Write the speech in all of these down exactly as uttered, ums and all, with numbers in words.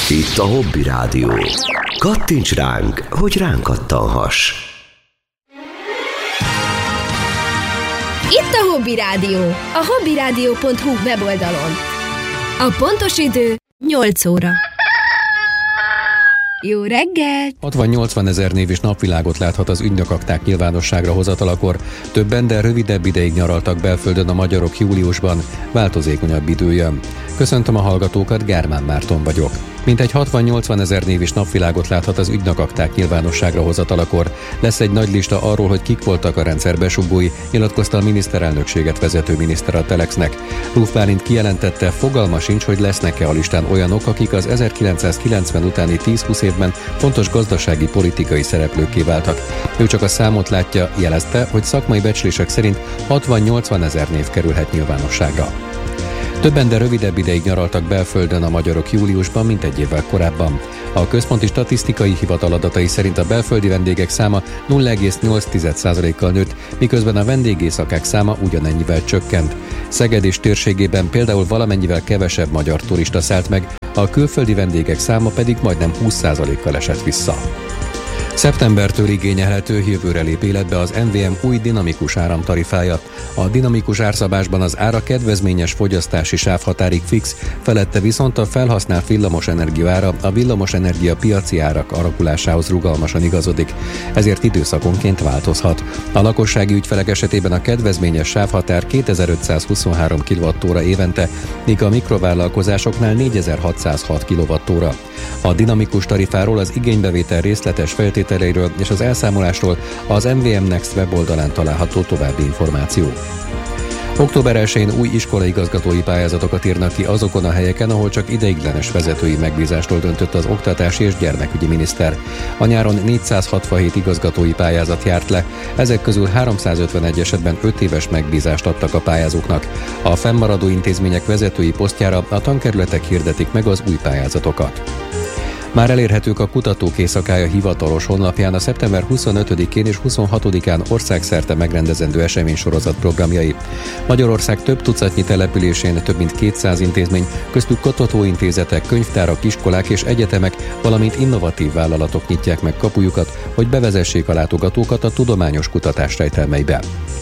Itt a Hobby Rádió. Kattints ránk, hogy ránk kattanhass. Itt a Hobby Rádió, a hobbyradio pont hu weboldalon. A pontos idő nyolc óra. Jó reggelt! hatvan-nyolcvan ezer név és napvilágot láthat az ügynökakták nyilvánosságra hozatalakor. Többen, de rövidebb ideig nyaraltak belföldön a magyarok júliusban, változékonyabb idő jön. Köszöntöm a hallgatókat, Gármán Márton vagyok. Mintegy hatvan-nyolcvan ezer név és napvilágot láthat az ügynökakták nyilvánosságra hozatalakor. Lesz egy nagy lista arról, hogy kik voltak a rendszer besugói, nyilatkozta a miniszterelnökséget vezető miniszter a Telexnek. Ruf Bálint kijelentette, fogalma sincs, hogy lesznek-e a listán olyanok, akik az ezerkilencszázkilencven utáni tíz-húsz évben fontos gazdasági, politikai szereplőkké váltak. Ő csak a számot látja, jelezte, hogy szakmai becslések szerint hatvan-nyolcvan ezer név kerülhet nyilvánosságra. Többen, de rövidebb ideig nyaraltak belföldön a magyarok júliusban, mint egy évvel korábban. A Központi Statisztikai Hivatal adatai szerint a belföldi vendégek száma nulla egész nyolc százalékkal nőtt, miközben a vendégészakák száma ugyanennyivel csökkent. Szeged és térségében például valamennyivel kevesebb magyar turista szállt meg, a külföldi vendégek száma pedig majdnem húsz százalékkal esett vissza. Szeptembertől igényelhető, jövőre lép életbe az em vé em új dinamikus áramtarifája. A dinamikus árszabásban az ára kedvezményes fogyasztási sávhatárig fix, felette viszont a felhasznált villamosenergia ára a villamosenergia piaci árak alakulásához rugalmasan igazodik, ezért időszakonként változhat. A lakossági ügyfelek esetében a kedvezményes sávhatár kétezer-ötszázhuszonhárom kilovattóra évente, míg a mikrovállalkozásoknál négyezer-hatszázhat kilovattóra. A dinamikus tarifáról, az igénybevétel részletes feltételeiről és az elszámolásról az em vé em Next weboldalán található további információ. október elsején új iskolaigazgatói pályázatokat írnak ki azokon a helyeken, ahol csak ideiglenes vezetői megbízástól döntött az oktatási és gyermekügyi miniszter. A nyáron négyszázhatvanhét igazgatói pályázat járt le, ezek közül háromszázötvenegy esetben öt éves megbízást adtak a pályázóknak. A fennmaradó intézmények vezetői posztjára a tankerületek hirdetik meg az új pályázatokat. Már elérhetők a Kutatók Éjszakája hivatalos honlapján a szeptember huszonötödikén és huszonhatodikán országszerte megrendezendő eseménysorozat programjai. Magyarország több tucatnyi településén több mint kétszáz intézmény, köztük kutatóintézetek, könyvtárak, iskolák és egyetemek, valamint innovatív vállalatok nyitják meg kapujukat, hogy bevezessék a látogatókat a tudományos kutatás rejtelmeibe.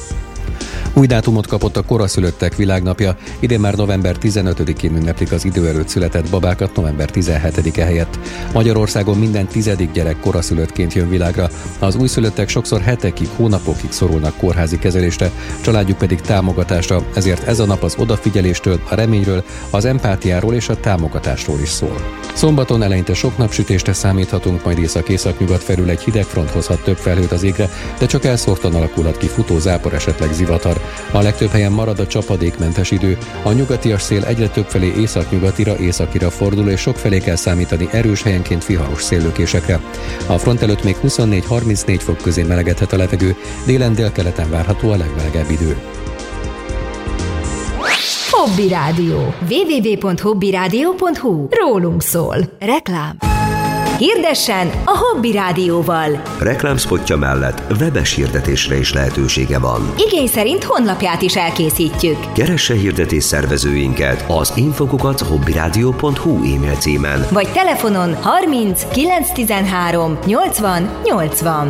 Új dátumot kapott a koraszülöttek világnapja, idén már november tizenötödikén ünneplik az idő előtt született babákat november tizenhetedike helyett. Magyarországon minden tizedik gyerek koraszülöttként jön világra, az újszülöttek sokszor hetekig, hónapokig szorulnak kórházi kezelésre, családjuk pedig támogatásra, ezért ez a nap az odafigyeléstől, a reményről, az empátiáról és a támogatásról is szól. Szombaton eleinte sok napsütésre számíthatunk, majd észak-északnyugat felül egy hideg front hozhat több felhőt az égre, de csak elszórtan alakulhat ki futó zápor, esetleg zivatar. A legtöbb helyen marad a csapadékmentes idő, a nyugatias szél egyre több felé északnyugatira, északira fordul, és sokfelé kell számítani erős, helyenként viharos széllökésekre. A front előtt még huszonnégy-harmincnégy fok közé melegedhet a levegő, délen délkeleten várható a legmelegebb idő. Hobby Rádió. double-u double-u double-u pont hobbyradio pont hu. Rólunk szól. Reklám. Hirdessen a Hobby Rádióval. Reklámspotja mellett webes hirdetésre is lehetősége van. Igény szerint honlapját is elkészítjük. Keresse hirdetés szervezőinket az infokukat hobbyradio pont hu e-mail címen. Vagy telefonon harminc kilencszáztizenhárom nyolcvan nyolcvan.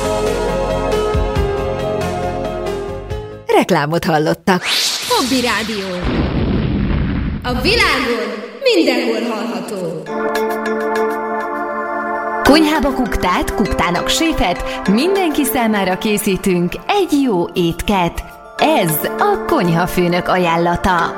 Reklámot hallottak. Hobby Rádió. A világon mindenhol hallható. Konyhába kuktát, kuktának séfet, mindenki számára készítünk egy jó étket. Ez a konyhafőnök ajánlata.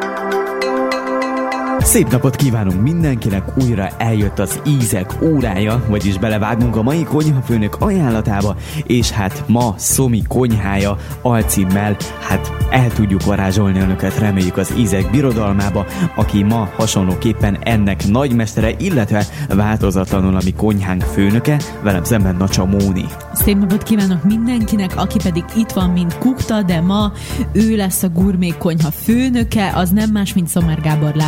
Szép napot kívánunk mindenkinek, újra eljött az ízek órája, vagyis belevágunk a mai konyhafőnök ajánlatába, és hát ma Szomi konyhája alcímmel hát el tudjuk varázsolni önöket, reméljük, az ízek birodalmába, aki ma hasonlóképpen ennek nagymestere, illetve változatlanul a mi konyhánk főnöke, velem szemben Nacsa Móni. Szép napot kívánok mindenkinek, aki pedig itt van, mint kukta, de ma ő lesz a gurmé konyha főnöke, az nem más, mint Szomár Gábor László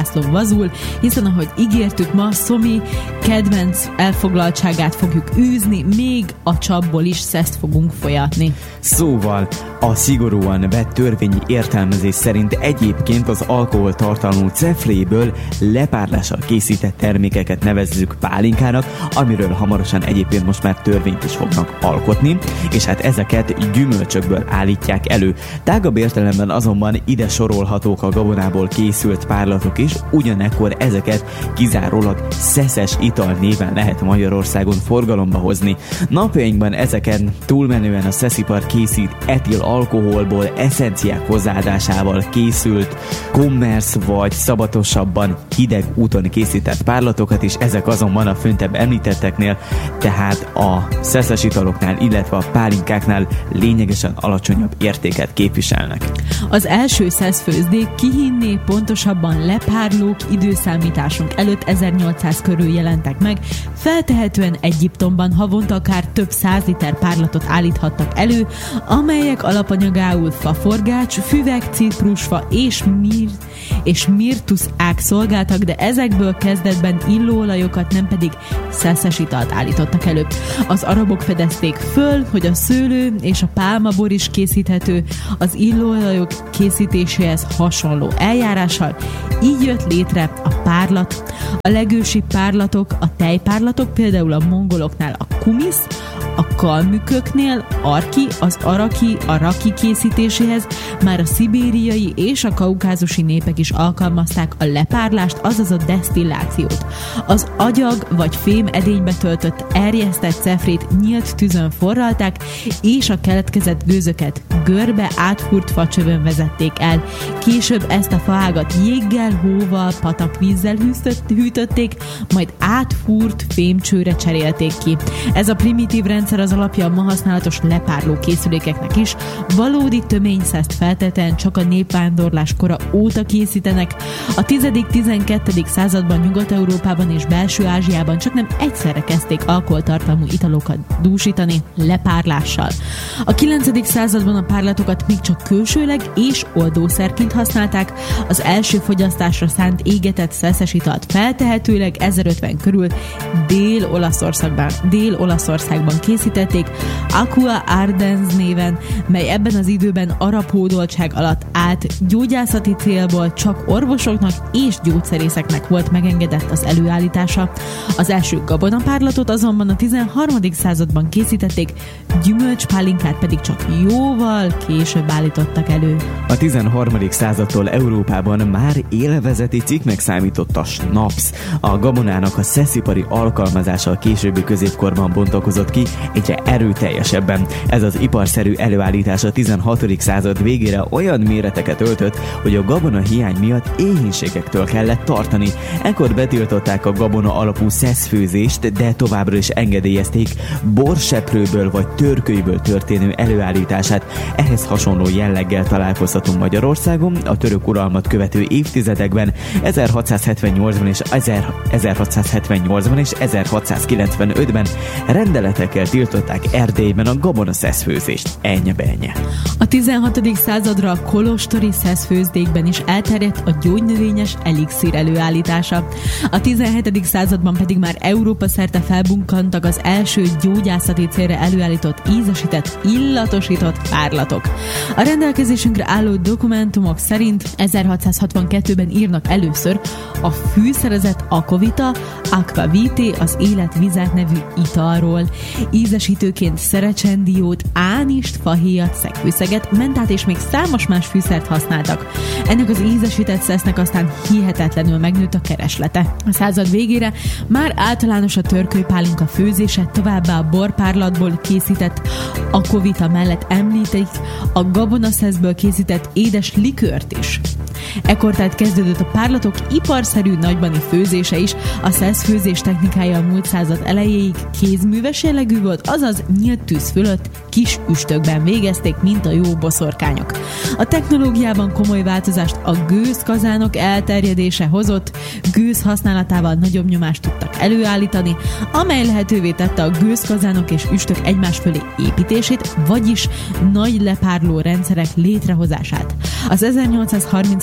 lazul, hiszen ahogy ígértük, ma Szomi kedvenc elfoglaltságát fogjuk űzni, még a csapból is szeszt fogunk folyatni. Szóval a szigorúan vett törvényi értelmezés szerint egyébként az alkoholtartalmú cefréből lepárlással készített termékeket nevezzük pálinkának, amiről hamarosan egyébként most már törvényt is fognak alkotni, és hát ezeket gyümölcsökből állítják elő. Tágabb értelemben azonban ide sorolhatók a gabonából készült párlatok is, ugyanekkor ezeket kizárólag szeszes ital néven lehet Magyarországon forgalomba hozni. Napjainkban ezeken túlmenően a szeszipar készít etil alkoholból, eszenciák hozzáadásával készült, kommersz vagy szabatosabban hideg úton készített párlatokat is, ezek azonban a föntebb említetteknél, tehát a szeszes italoknál, illetve a pálinkáknál lényegesen alacsonyabb értéket képviselnek. Az első szeszfőzdék kihinné, pontosabban lepárlók időszámításunk előtt ezernyolcszáz körül jelentek meg, feltehetően Egyiptomban havonta akár több száz liter párlatot állíthattak elő, amelyek alapanyagául faforgács, füveg, citrusfa és mir és mirtusz ág szolgáltak, de ezekből kezdetben illóolajokat, nem pedig szeszes italt állítottak elő. Az arabok fedezték föl, hogy a szőlő és a pálmabor is készíthető az illóolajok készítéséhez hasonló eljárással, így jött létre a párlat. A legősibb párlatok, a tejpárlatok, például a mongoloknál a kumisz, a kalmüköknél arki, az araki, a raki készítéséhez már a szibériai és a kaukázusi népek is alkalmazták a lepárlást, azaz a desztillációt. Az agyag vagy fém edénybe töltött erjesztett cefrét nyílt tűzön forralták, és a keletkezett gőzöket görbe átfúrt facsövön vezették el. Később ezt a faágat jéggel, hóval, patakvízzel hűtötték, majd átfúrt fémcsőre cserélték ki. Ez a primitív rendszer az alapja a ma használatos lepárló készülékeknek is. Valódi töményszeszt feltétlenül csak a népvándorlás kora óta készítenek. A tizedik-tizenkettedik században Nyugat-Európában és Belső-Ázsiában csak nem egyszerre kezdték alkoholtartalmú italokat dúsítani lepárlással. A kilencedik században a párlatokat még csak külsőleg és oldószerként használták. Az első fogyasztásra szánt égetett szeszes italt feltehetőleg ezerötven körül Dél-Olaszországban, Dél-Olaszországban készítették, Aqua Ardens néven, mely ebben az időben arab hódoltság alatt állt, gyógyászati célból csak orvosoknak és gyógyszerészeknek volt megengedett az előállítása. Az első gabonapárlatot azonban a tizenharmadik században készítették, gyümölcspálinkát pedig csak jóval később állítottak elő. A tizenharmadik századtól Európában már élvezeti cikknek számított a snaps. A gabonának a szeszipari alkalmazása a későbbi középkorban bontakozott ki egyre erőteljesebben. Ez az iparszerű előállítás a tizenhatodik század végére olyan méreteket öltött, hogy a gabona hiány miatt éhínségektől kellett tartani. Ekkor betiltották a gabona alapú szeszfőzést, de továbbra is engedélyezték borseprőből vagy törkölyből történő előállítását. Ehhez hasonló jelleggel találkozhatunk Magyarországon a török uralmat követő évtizedekben, ezerhatszázhetvennyolcban és ezerhatszázhetvennyolcban és ezerhatszázkilencvenötben rendeletekkel tiltották Erdélyben a gabona szeszfőzést. Ennyi-bennyi. A tizenhatodik századra a kolostori szeszfőzdékben is elterjedt a gyógynövényes elixír előállítása. A tizenhetedik században pedig már Európa szerte felbukkantak az első gyógyászati célra előállított ízesített, illatosított párlatok. A rendelkezésünkre álló dokumentumok szerint ezerhatszázhatvankettőben írnak először a fűszerezett akvavita, aquavite, az életvizet nevű italról. Ízesítőként szerecsendiót, ánist, fahéjat, szegfűszeget, mentát és még számos más fűszert használtak. Ennek az ízesített szesznek aztán hihetetlenül megnőtt a kereslete. A század végére már általános a törkölypálinka főzése, továbbá a borpárlatból készített akvavita mellett említik a gabonaszeszből készített édes likőrt is. Ekkor tehát kezdődött a párlatok iparszerű nagybani főzése is, a szeszfőzés technikája a múlt század elejéig kézműves jellegű volt, azaz nyílt tűz fölött kis üstökben végezték, mint a jó boszorkányok. A technológiában komoly változást a gőzkazánok elterjedése hozott, gőz használatával nagyobb nyomást tudtak előállítani, amely lehetővé tette a gőzkazánok és üstök egymás fölé építését, vagyis nagy lepárló rendszerek létrehozását. Az ezernyolcszázharmincas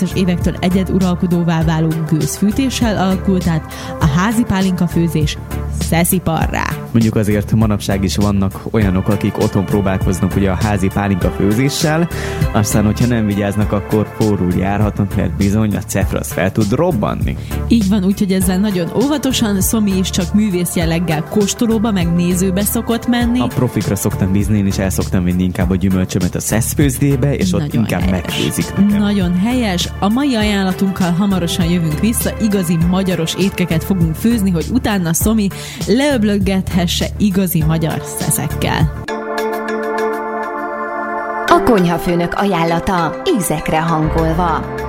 ezerkilencszáznyolcvanas évektől egyeduralkodóvá váló gőzfűtéssel alakult át a házi pálinka főzés szesziparrá. Mondjuk azért manapság is vannak olyanok, akik otthon próbálkoznak ugye a házi pálinka főzéssel, aztán, hogyha nem vigyáznak, akkor forrul járhatnak, mert bizony a cefra az fel tud robbanni. Így van, úgyhogy ezzel nagyon óvatosan, Szomi is csak művész jelleggel kóstolóba, meg nézőbe szokott menni. A profikra szoktam bízni, én is el szoktam vinni inkább a gyümölcsömet a szeszfőzdébe, és nagyon ott inkább helyes. megfőzik nekem. Nagyon helyes. A mai ajánlatunkkal hamarosan jövünk vissza, igazi magyaros étkeket fogunk főzni, hogy utána Szomi leöblögethesse igazi magyar szeszekkel. A Konyhafőnök ajánlata ízekre hangolva.